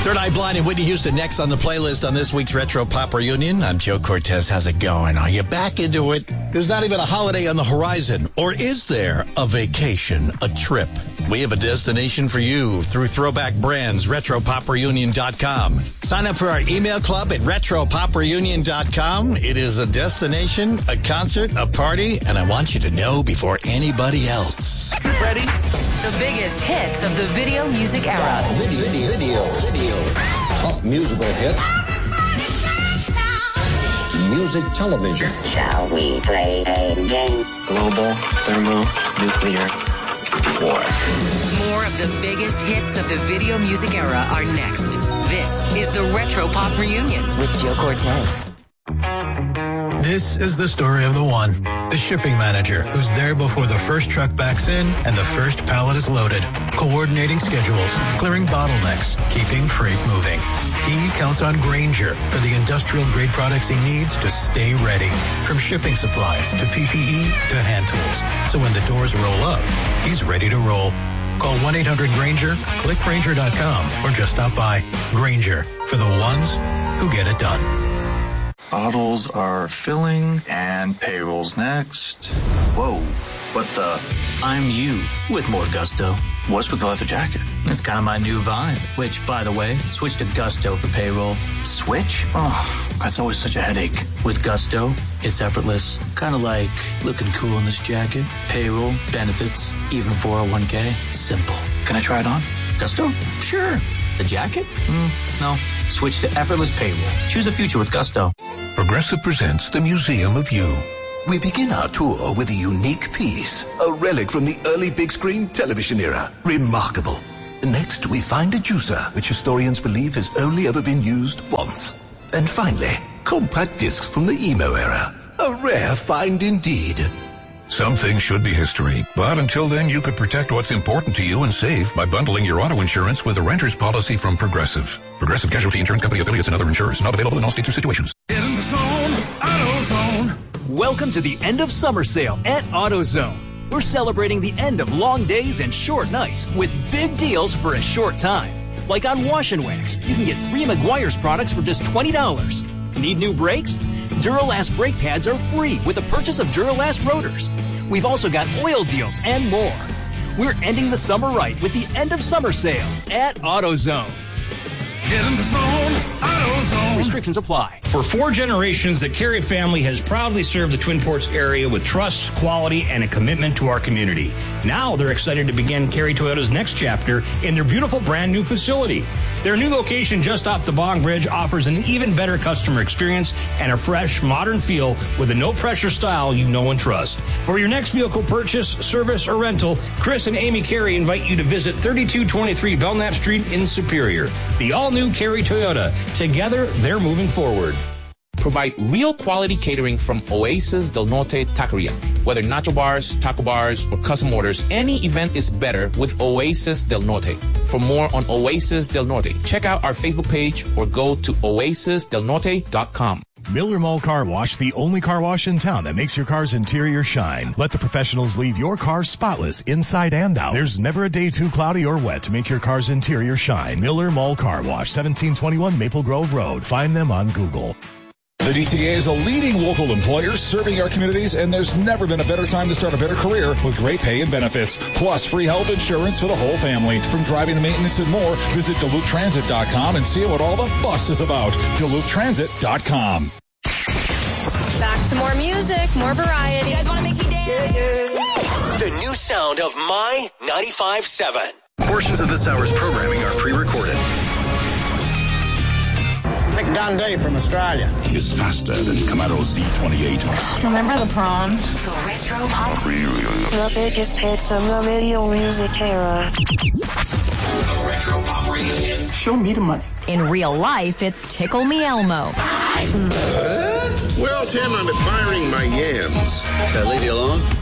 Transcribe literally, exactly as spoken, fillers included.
Third Eye Blind and Whitney Houston next on the playlist on this week's Retro Pop Reunion. I'm Joe Cortez. How's it going? Are you back into it? There's not even a holiday on the horizon. Or is there a vacation, a trip? We have a destination for you through Throwback Brands, retro pop reunion dot com. Sign up for our email club at retro pop reunion dot com. It is a destination, a concert, a party, and I want you to know before anybody else. Ready? The biggest hits of the video music era. Video, video, video, video. Pop musical hits. Music television. Shall we play a game? Global thermonuclear war. More of the biggest hits of the video music era are next. This is the Retro Pop Reunion with Joe Cortez. This is the story of the one, the shipping manager, who's there before the first truck backs in and the first pallet is loaded, coordinating schedules, clearing bottlenecks, keeping freight moving. He counts on Grainger for the industrial-grade products he needs to stay ready, from shipping supplies to P P E to hand tools. So when the doors roll up, he's ready to roll. Call one eight hundred Grainger, click Grainger dot com, or just stop by. Grainger, for the ones who get it done. Bottles are filling and payroll's next. Whoa, what the? I'm you with more gusto. What's with the leather jacket? It's kind of my new vibe, which, by the way, switch to Gusto for payroll. Switch? Oh, that's always such a headache. With Gusto, it's effortless. Kind of like looking cool in this jacket. Payroll, benefits, even four oh one k. Simple. Can I try it on? Gusto? Sure. The jacket? Mm, no. Switch to effortless payroll. Choose a future with Gusto. Progressive presents the Museum of You. We begin our tour with a unique piece, a relic from the early big screen television era. Remarkable. Next, we find a juicer, which historians believe has only ever been used once. And finally, compact discs from the emo era. A rare find indeed. Some things should be history, but until then, you could protect what's important to you and save by bundling your auto insurance with a renter's policy from Progressive. Progressive Casualty Insurance Company affiliates and other insurers. Not available in all states or situations. Get in the zone, AutoZone. Welcome to the end of summer sale at AutoZone. We're celebrating the end of long days and short nights with big deals for a short time. Like on Wash and Wax, you can get three Meguiar's products for just twenty dollars. Need new brakes? Duralast brake pads are free with the purchase of Duralast rotors. We've also got oil deals and more. We're ending the summer right with the end of summer sale at AutoZone. Get in the zone, AutoZone. Restrictions apply. For four generations, the Carey family has proudly served the Twin Ports area with trust, quality, and a commitment to our community. Now they're excited to begin Carey Toyota's next chapter in their beautiful brand new facility. Their new location just off the Bong Bridge offers an even better customer experience and a fresh, modern feel with a no-pressure style you know and trust. For your next vehicle purchase, service, or rental, Chris and Amy Carey invite you to visit thirty-two twenty-three Belknap Street in Superior. The all-new Carey Toyota. Together, they're moving forward. Provide real quality catering from Oasis Del Norte Taqueria. Whether nacho bars, taco bars, or custom orders, any event is better with Oasis Del Norte. For more on Oasis Del Norte, check out our Facebook page or go to oasis del norte dot com. Miller Mall Car Wash, the only car wash in town that makes your car's interior shine. Let the professionals leave your car spotless inside and out. There's never a day too cloudy or wet to make your car's interior shine. Miller Mall Car Wash, seventeen twenty-one Maple Grove Road. Find them on Google. The D T A is a leading local employer serving our communities, and there's never been a better time to start a better career with great pay and benefits, plus free health insurance for the whole family. From driving to maintenance and more, visit Duluth Transit dot com and see what all the fuss is about. Duluth Transit dot com. Back to more music, more variety. You guys want to make me dance? The new sound of My ninety-five point seven. Portions of this hour's programming are pre-recorded. Nick Dundee from Australia is faster than Camaro Z twenty-eight. Remember the prawns? The Retro Pop Reunion. The biggest hits of the video music era. The Retro Pop Reunion. Show me the money. In real life, it's Tickle Me Elmo. Well, Tim, I'm admiring my yams. Can I leave you alone?